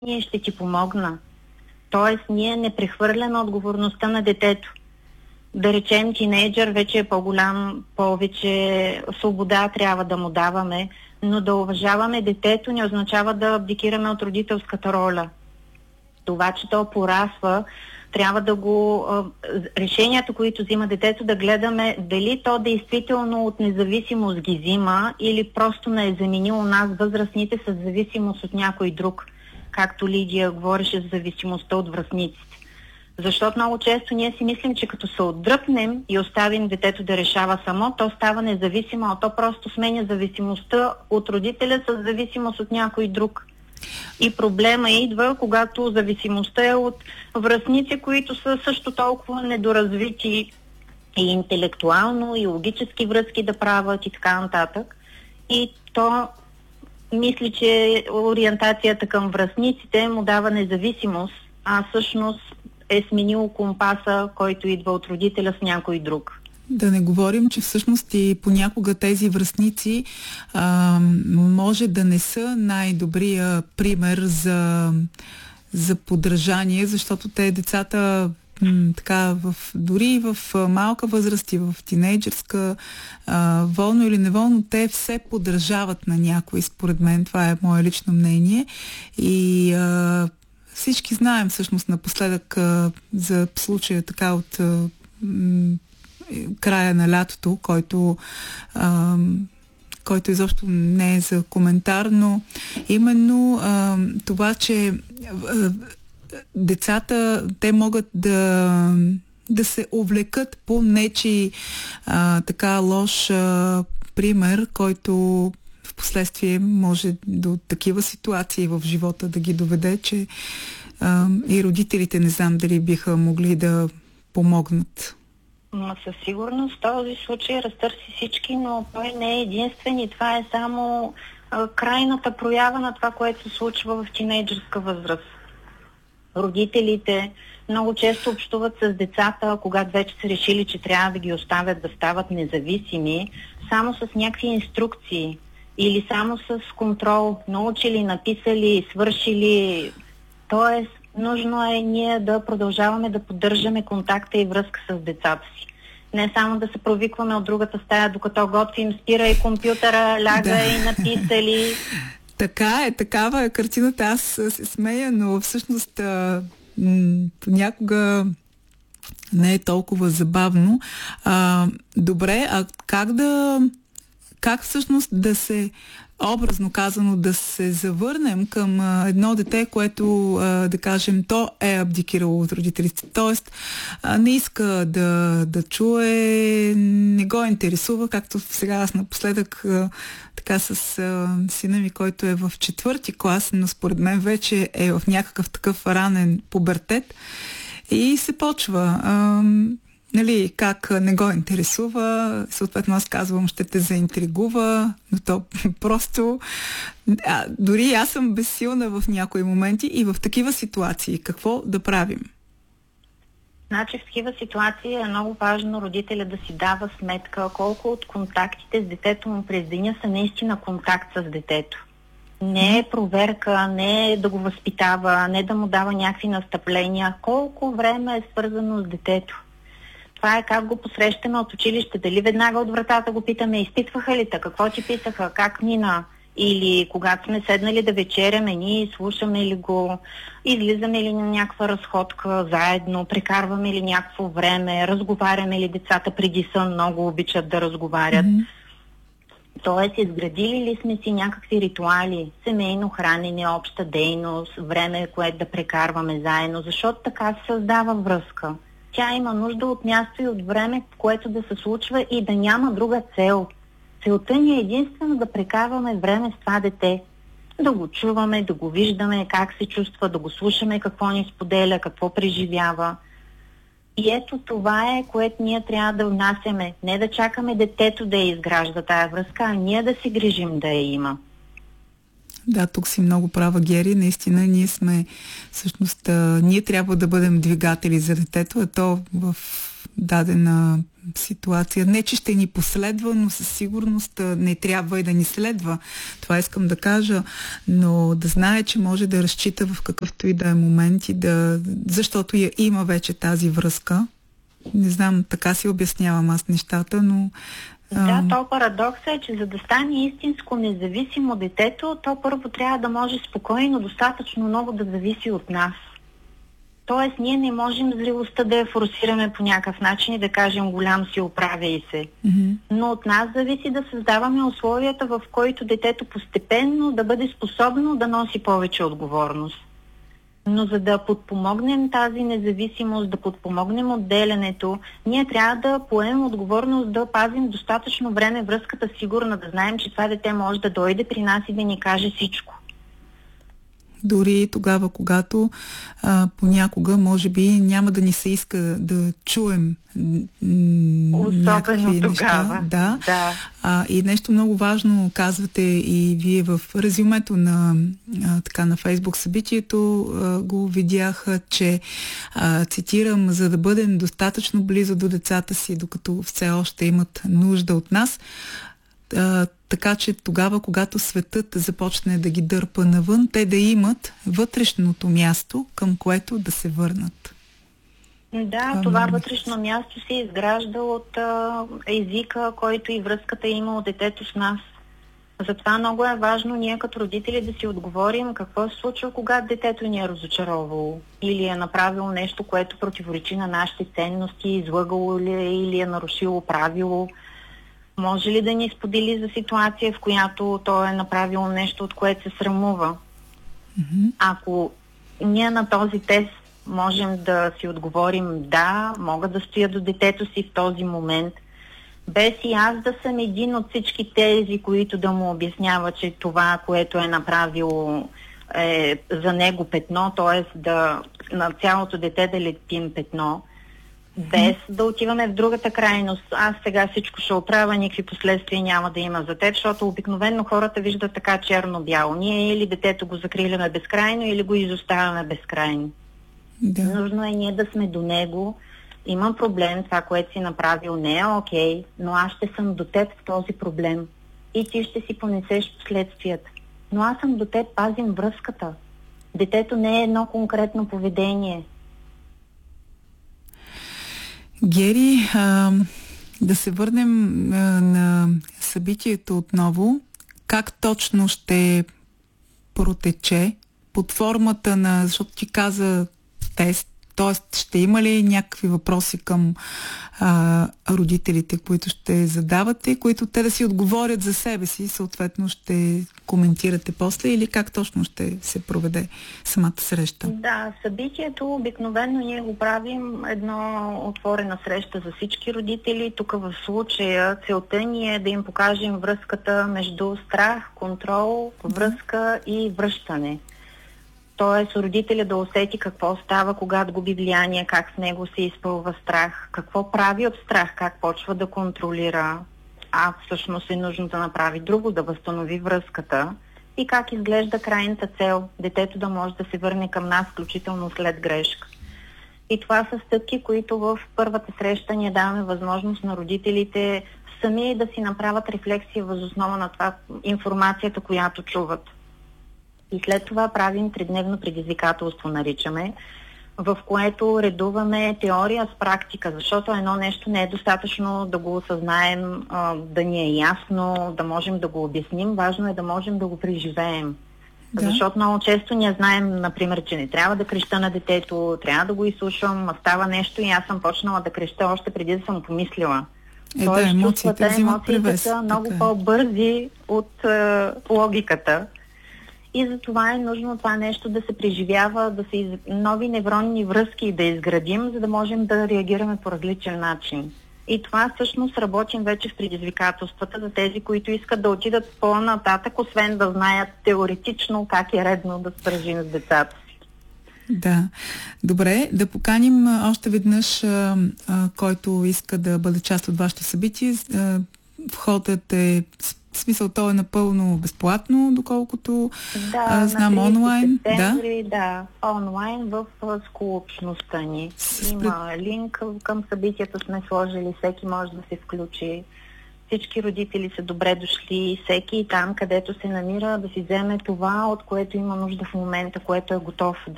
ние ще ти помогна. Тоест, ние не прехвърляме отговорността на детето. Да речем, тинейджър вече е по-голям, повече свобода трябва да му даваме, но да уважаваме детето не означава да абдикираме от родителската роля. Това, че то порасва, трябва да го... решенията, които взима детето, да гледаме дали то действително от независимост ги взима или просто не е заменило нас, възрастните, с зависимост от някой друг. Както Лидия говореше за зависимостта от връстниците. Защото много често ние си мислим, че като се отдръпнем и оставим детето да решава само, то става независимо, а то просто сменя зависимостта от родителя с зависимост от някой друг. И проблема идва, когато зависимостта е от връстници, които са също толкова недоразвити и интелектуално, и логически връзки да правят и така нататък. И то мисли, че ориентацията към връстниците му дава независимост, а всъщност е сменил компаса, който идва от родителя с някой друг. Да не говорим, че всъщност и понякога тези връстници може да не са най-добрия пример за подражание, защото те децата така дори в малка възраст и в тинейджърска, волно или неволно, те все подражават на някой, според мен. Това е мое лично мнение. И всички знаем всъщност напоследък за случая така от края на лятото, който изобщо не е за коментар, но именно това, че децата, те могат да се увлекат по нечи така лош пример, който в последствие може до такива ситуации в живота да ги доведе, че и родителите не знам дали биха могли да помогнат. Със сигурност този случай разтърси всички, но той не е единствен и това е само крайната проява на това, което се случва в тинейджърска възраст. Родителите много често общуват с децата, когато вече са решили, че трябва да ги оставят да стават независими, само с някакви инструкции или само с контрол, научили, написали, свършили. Тоест, нужно е ние да продължаваме да поддържаме контакта и връзка с децата си. Не само да се провикваме от другата стая, докато готвим, спирай компютъра, лягай, написали. Така е, такава е картината. Аз се смея, но всъщност понякога не е толкова забавно. Добре, а как всъщност да се, образно казано, да се завърнем към едно дете, което, да кажем, то е абдикирало от родителите. Тоест, не иска да чуе, не го интересува, както сега аз напоследък така с сина ми, който е в 4-ти клас, но според мен вече е в някакъв такъв ранен пубертет и се почва. Нали, как не го интересува, съответно аз казвам, ще те заинтригува, но то просто... дори аз съм безсилна в някои моменти и в такива ситуации. Какво да правим? Значи в такива ситуации е много важно родителя да си дава сметка колко от контактите с детето му през деня са наистина контакт с детето. Не е проверка, не е да го възпитава, не да му дава някакви настъпления. Колко време е свързано с детето? Това е как го посрещаме от училище, дали веднага от вратата го питаме, изпитваха ли те, какво ти питаха, как мина, или когато сме седнали да вечеряме, ние слушаме ли го, излизаме ли на някаква разходка заедно, прекарваме ли някакво време, разговаряме ли децата преди сън, много обичат да разговарят. Тоест, изградили ли сме си някакви ритуали, семейно хранене, обща дейност, време, което да прекарваме заедно, защото така се създава връзка. Тя има нужда от място и от време, в което да се случва и да няма друга цел. Целта ни е единствено да прекарваме време с това дете. Да го чуваме, да го виждаме, как се чувства, да го слушаме, какво ни споделя, какво преживява. И ето това е, което ние трябва да внасяме. Не да чакаме детето да я изгражда тая връзка, а ние да се грижим да я има. Да, тук си много права, Гери. Наистина ние трябва да бъдем двигатели за детето, а то в дадена ситуация. Не, че ще ни последва, но със сигурност не трябва и да ни следва. Това искам да кажа, но да знае, че може да разчита в какъвто и да е момент и защото я има вече тази връзка. Не знам, така си обяснявам аз нещата, но... Да, то парадокс е, че за да стане истинско независимо детето, то първо трябва да може спокойно, достатъчно много да зависи от нас. Тоест, ние не можем зрелостта да я форсираме по някакъв начин и да кажем голям си, оправяй се. Mm-hmm. Но от нас зависи да създаваме условията, в които детето постепенно да бъде способно да носи повече отговорност. Но за да подпомогнем тази независимост, да подпомогнем отделянето, ние трябва да поемем отговорност да пазим достатъчно време връзката сигурна, да знаем, че това дете може да дойде при нас и да ни каже всичко. Дори тогава, когато понякога, може би, няма да ни се иска да чуем някакви неща. Да. И нещо много важно казвате и вие в резюмето на Фейсбук събитието го видях, че цитирам, за да бъдем достатъчно близо до децата си, докато все още имат нужда от нас, така че тогава, когато светът започне да ги дърпа навън, те да имат вътрешното място, към което да се върнат. Да, това вътрешно място се изгражда от езика, който и връзката има от детето с нас. Затова много е важно ние като родители да си отговорим какво се случва, когато детето ни е разочаровало или е направило нещо, което противоречи на нашите ценности, излъгало ли или е нарушило правило. Може ли да ни сподели за ситуация, в която той е направил нещо, от което се срамува? Mm-hmm. Ако ние на този тест можем да си отговорим да, мога да стоя до детето си в този момент, без и аз да съм един от всички тези, които да му обяснява, че това, което е направило е за него петно, т.е. на цялото дете да летим петно, без да отиваме в другата крайност. Аз сега всичко ще оправя, никакви последствия няма да има за теб, защото обикновено хората виждат така черно-бяло. Ние или детето го закриляме безкрайно, или го изоставяме безкрайно. Да. Нужно е ние да сме до него. Имам проблем, това, което си направил не е окей, но аз ще съм до теб в този проблем. И ти ще си понесеш последствията. Но аз съм до теб, пазим връзката. Детето не е едно конкретно поведение. Гери, да се върнем на събитието отново. Как точно ще протече под формата на, защото ти каза тест, т.е. ще има ли някакви въпроси към родителите, които ще задавате, които те да си отговорят за себе си, съответно ще коментирате после, или как точно ще се проведе самата среща? Да, събитието обикновено ние го правим едно отворена среща за всички родители. Тук в случая целта ни е да им покажем връзката между страх, контрол, връзка и връщане. Тоест родителя да усети какво става, когато губи влияние, как с него се изпълва страх, какво прави от страх, как почва да контролира, а всъщност е нужно да направи друго, да възстанови връзката и как изглежда крайната цел, детето да може да се върне към нас, включително след грешка. И това са стъпки, които в първата среща ние даваме възможност на родителите сами да си направят рефлексия въз основа на това информацията, която чуват. И след това правим 3-дневно предизвикателство, наричаме, в което редуваме теория с практика, защото едно нещо не е достатъчно да го осъзнаем, да ни е ясно, да можем да го обясним. Важно е да можем да го преживеем. Да. Защото много често ние знаем, например, че не трябва да креща на детето, трябва да го изслушвам, а става нещо и аз съм почнала да креща още преди да съм помислила. Тоест, емоциите са много по-бързи от логиката. И за това е нужно това нещо да се преживява, да се нови невронни връзки да изградим, за да можем да реагираме по различен начин. И това всъщност работим вече в предизвикателствата за тези, които искат да отидат по-нататък, освен да знаят теоретично как е редно да се държим с децата си. Да. Добре, да поканим още веднъж, който иска да бъде част от вашето събитие. входът е, в смисъл, то е напълно безплатно, доколкото знам, на 30 онлайн. септември, онлайн в скулопщността ни. Има линк към събитието, сме сложили, всеки може да се включи. Всички родители са добре дошли, всеки там, където се намира, да си вземе това, от което има нужда в момента, което е готов